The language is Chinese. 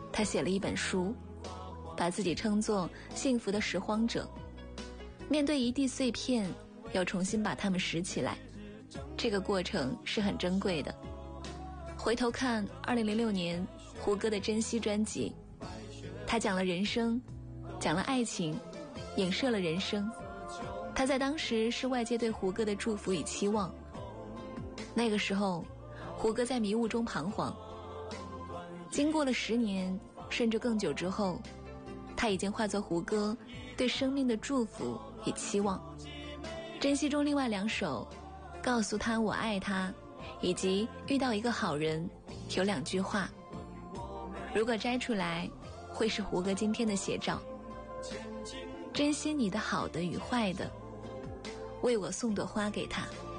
他写了一本书，把自己称作幸福的拾荒者。面对一地碎片，要重新把它们拾起来，这个过程是很珍贵的。回头看2006年胡歌的《珍惜》专辑，他讲了人生，讲了爱情，影射了人生。他在当时是外界对胡歌的祝福与期望。那个时候胡歌在迷雾中彷徨，经过了10年甚至更久之后，他已经化作胡歌对生命的祝福与期望。珍惜中另外2首告诉他我爱他以及遇到一个好人有2句话，如果摘出来会是胡歌今天的写照。珍惜你的好的与坏的，为我送朵花给他。